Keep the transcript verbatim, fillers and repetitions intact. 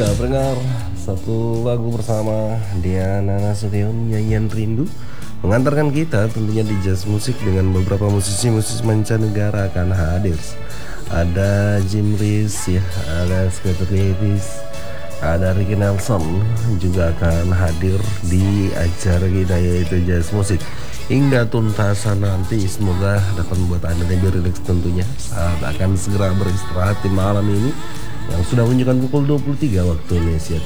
Iya, pendengar, satu lagu bersama Diana Nasution, Nyanyian Rindu, mengantarkan kita tentunya di jazz musik dengan beberapa musisi-musisi mancanegara akan hadir. Ada Jim Reeves ya, ada Scott Davis, ada Ricky Nelson juga akan hadir di acara kita yaitu jazz musik hingga tuntasan nanti. Semoga dapat membuat Anda lebih rileks tentunya saat akan segera beristirahat di malam ini yang sudah menunjukkan pukul dua puluh tiga waktu Indonesia